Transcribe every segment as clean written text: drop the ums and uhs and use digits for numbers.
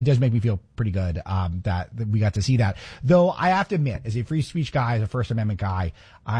It does make me feel pretty good that we got to see that. Though I have to admit, as a free speech guy, as a First Amendment guy,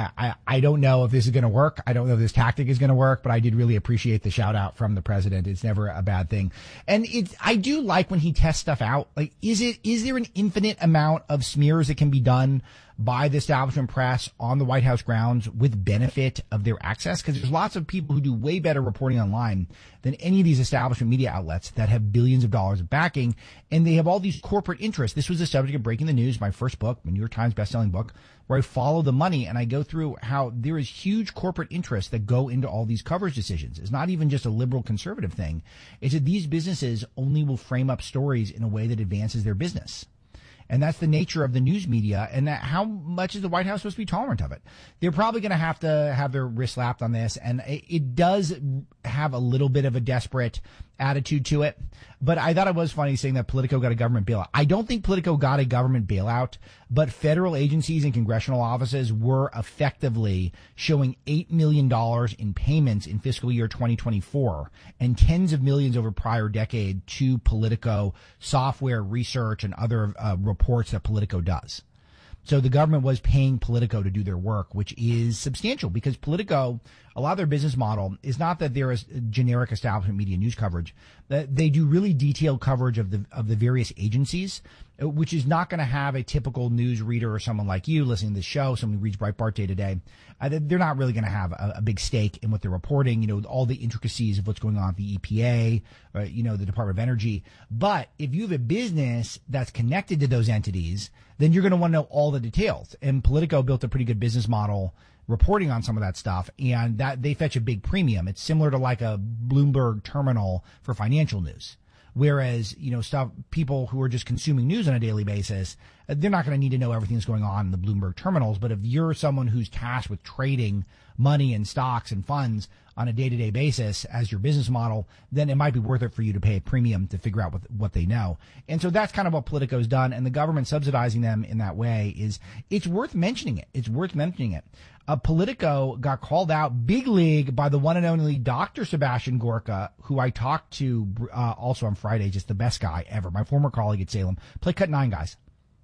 I don't know if this is going to work. I don't know if this tactic is going to work, but I did really appreciate the shout out from the president. It's never a bad thing. And I do like when he tests stuff out. Like, is there an infinite amount of smears that can be done by the establishment press on the White House grounds with benefit of their access? Because there's lots of people who do way better reporting online than any of these establishment media outlets that have billions of dollars of backing, and they have all these corporate interests. This was the subject of Breaking the News, my first book, my New York Times bestselling book, where I follow the money and I go through how there is huge corporate interests that go into all these coverage decisions. It's not even just a liberal conservative thing. It's that these businesses only will frame up stories in a way that advances their business. And that's the nature of the news media. And that, how much is the White House supposed to be tolerant of it? They're probably going to have their wrist slapped on this. And it does have a little bit of a desperate attitude to it. But I thought it was funny saying that Politico got a government bailout. I don't think Politico got a government bailout, but federal agencies and congressional offices were effectively showing $8 million in payments in fiscal year 2024 and tens of millions over prior decade to Politico software research and other reports that Politico does. So the government was paying Politico to do their work, which is substantial because Politico, a lot of their business model is not that they're a generic establishment media news coverage. That they do really detailed coverage of the various agencies, which is not going to have a typical news reader or someone like you listening to the show, someone who reads Breitbart day to day. They're not really going to have a big stake in what they're reporting, all the intricacies of what's going on at the EPA, the Department of Energy. But if you have a business that's connected to those entities, then you're going to want to know all the details. And Politico built a pretty good business model reporting on some of that stuff, and that they fetch a big premium. It's similar to like a Bloomberg terminal for financial news. Whereas, people who are just consuming news on a daily basis, they're not going to need to know everything that's going on in the Bloomberg terminals. But if you're someone who's tasked with trading money and stocks and funds on a day-to-day basis as your business model, then it might be worth it for you to pay a premium to figure out what they know. And so that's kind of what Politico's done. And the government subsidizing them in that way it's worth mentioning it. It's worth mentioning it. Politico got called out big league by the one and only Dr. Sebastian Gorka, who I talked to also on Friday, just the best guy ever, my former colleague at Salem. Play cut 9, guys.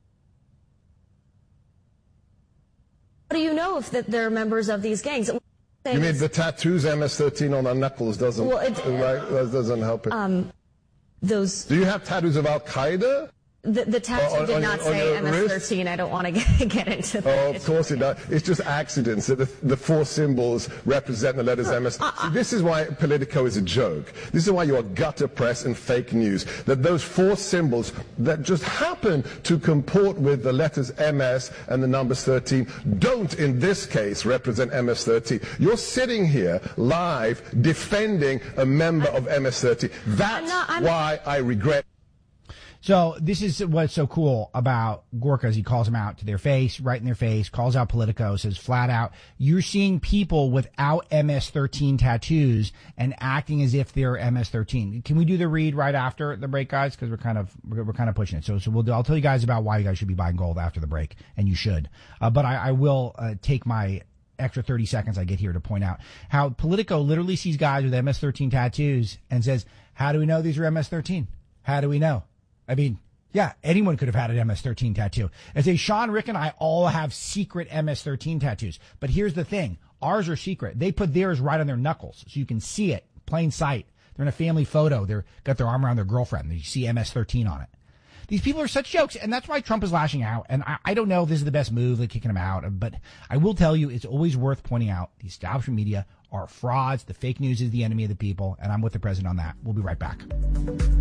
How do you know if they're members of these gangs? You mean the tattoos MS-13 on their knuckles doesn't help it? Do you have tattoos of Al-Qaeda? The tattoo did not say MS-13. I don't want to get into that. Oh, of course it does. It's just accidents. The 4 symbols represent the letters MS. See, this is why Politico is a joke. This is why you are gutter press and fake news. That those 4 symbols that just happen to comport with the letters MS and the numbers 13 don't, in this case, represent MS-13. You're sitting here live defending a member of MS-13. That's why I regret. So this is what's so cool about Gorka, is he calls them out to their face, right in their face, calls out Politico, says flat out, you're seeing people without MS-13 tattoos and acting as if they're MS-13. Can we do the read right after the break, guys? Because we're kind of pushing it. So I'll tell you guys about why you guys should be buying gold after the break, and you should. But I will take my extra 30 seconds I get here to point out how Politico literally sees guys with MS-13 tattoos and says, how do we know these are MS-13? How do we know? I mean, yeah, anyone could have had an MS-13 tattoo. And say, Sean, Rick, and I all have secret MS-13 tattoos. But here's the thing. Ours are secret. They put theirs right on their knuckles so you can see it, plain sight. They're in a family photo. They're got their arm around their girlfriend. You see MS-13 on it. These people are such jokes, and that's why Trump is lashing out. And I don't know if this is the best move, like kicking him out, but I will tell you it's always worth pointing out the establishment media are frauds. The fake news is the enemy of the people, and I'm with the president on that. We'll be right back.